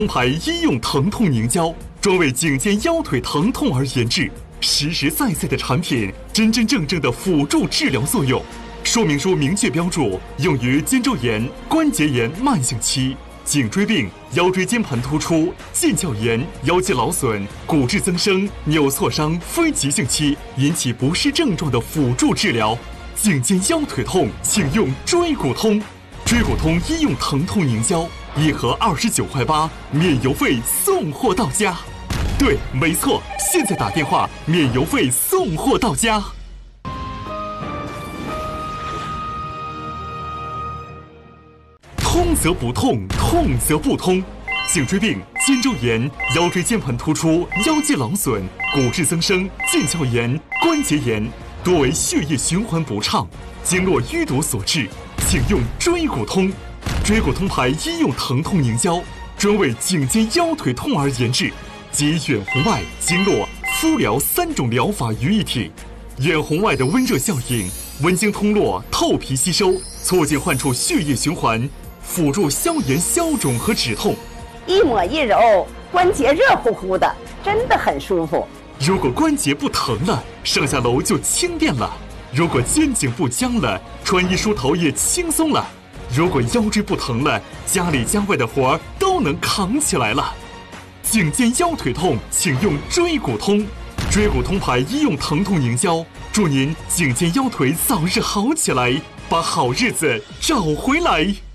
牌医用疼痛凝胶，专为颈肩腰腿疼痛而研制，实实在在的产品，真真正正的辅助治疗作用。说明书明确标注，用于肩周炎、关节炎慢性期、颈椎病、腰椎间盘突出、腱鞘炎、腰肌劳损、骨质增生、扭挫伤非急性期引起不适症状的辅助治疗。颈肩腰腿痛，请用椎骨通。椎骨通医用疼痛凝胶，一盒29块8，免邮费送货到家。对，没错，现在打电话免邮费送货到家。通则不痛，痛则不通。颈椎病、肩周炎、腰椎间盘突出、腰肌劳损、骨质增生、腱鞘炎、关节炎，多为血液循环不畅、经络淤堵所致，请用椎骨通。椎骨通牌医用疼痛凝胶，专为颈肩腰腿痛而研制，集远红外、经络、敷疗3种疗法于一体。远红外的温热效应，温经通络，透皮吸收，促进患处血液循环，辅助消炎消肿和止痛。 一抹一揉，关节热乎乎的，真的很舒服。 如果关节不疼了，上下楼就轻便了；如果肩颈不僵了，穿衣梳头也轻松了；如果腰椎不疼了，家里家外的活儿都能扛起来了。颈肩腰腿痛，请用椎骨通。椎骨通牌医用疼痛凝胶，祝您颈肩腰腿早日好起来，把好日子找回来。